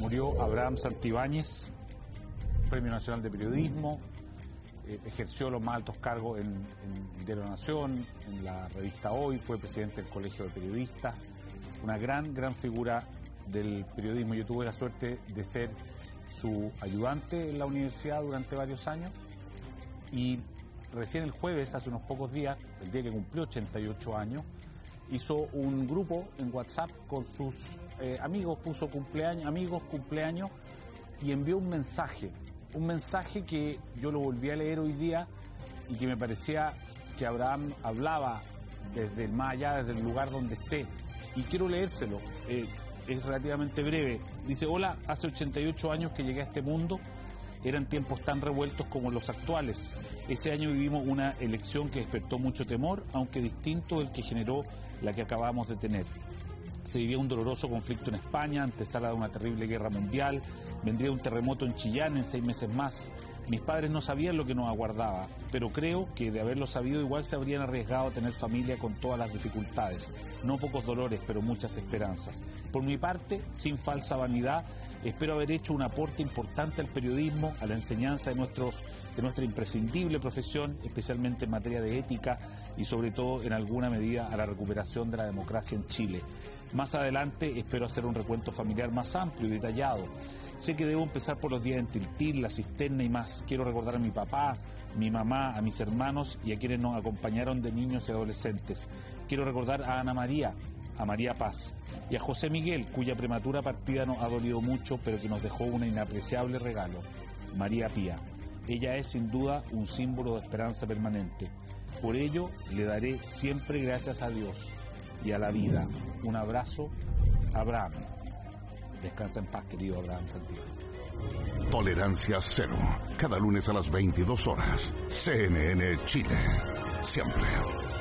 Murió Abraham Santibáñez, Premio Nacional de Periodismo, ejerció los más altos cargos en Diario Nación, en la revista Hoy, fue presidente del Colegio de Periodistas, una gran figura del periodismo. Yo tuve la suerte de ser su ayudante en la universidad durante varios años y recién el jueves, hace unos pocos días, el día que cumplió 88 años, hizo un grupo en WhatsApp con sus amigos, puso cumpleaños y envió un mensaje que yo lo volví a leer hoy día y que me parecía que Abraham hablaba desde el más allá, desde el lugar donde esté. Y quiero leérselo, es relativamente breve. Dice: hola, hace 88 años que llegué a este mundo, eran tiempos tan revueltos como los actuales. Ese año vivimos una elección que despertó mucho temor, aunque distinto del que generó la que acabamos de tener. Se vivía un doloroso conflicto en España, antesala de una terrible guerra mundial, vendría un terremoto en Chillán en 6 meses más. Mis padres no sabían lo que nos aguardaba, pero creo que de haberlo sabido igual se habrían arriesgado a tener familia con todas las dificultades. No pocos dolores, pero muchas esperanzas. Por mi parte, sin falsa vanidad, espero haber hecho un aporte importante al periodismo, a la enseñanza de nuestra imprescindible profesión, especialmente en materia de ética y sobre todo en alguna medida a la recuperación de la democracia en Chile. Más adelante espero hacer un recuento familiar más amplio y detallado. Sé que debo empezar por los días en Tiltil, La Cisterna y más. Quiero recordar a mi papá, mi mamá, a mis hermanos y a quienes nos acompañaron de niños y adolescentes. Quiero recordar a Ana María, a María Paz y a José Miguel, cuya prematura partida nos ha dolido mucho, pero que nos dejó un inapreciable regalo, María Pía. Ella es sin duda un símbolo de esperanza permanente. Por ello le daré siempre gracias a Dios y a la vida. Un abrazo, Abraham. Descansa en paz, querido Abraham Santibáñez. Tolerancia cero. Cada lunes a las 22 horas. CNN Chile. Siempre.